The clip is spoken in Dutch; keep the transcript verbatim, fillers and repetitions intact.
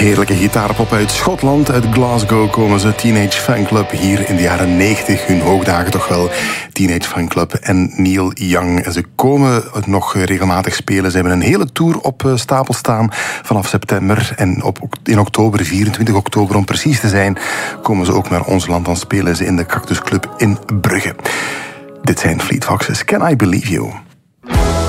Heerlijke gitaarpop uit Schotland, uit Glasgow komen ze. Teenage Fanclub, hier in de jaren negentig, hun hoogdagen toch wel. Teenage Fanclub en Neil Young. Ze komen nog regelmatig spelen. Ze hebben een hele tour op stapel staan vanaf september. En op, in oktober, vierentwintig oktober om precies te zijn, komen ze ook naar ons land. Dan spelen ze in de Cactus Club in Brugge. Dit zijn Fleet Foxes, Can I Believe You?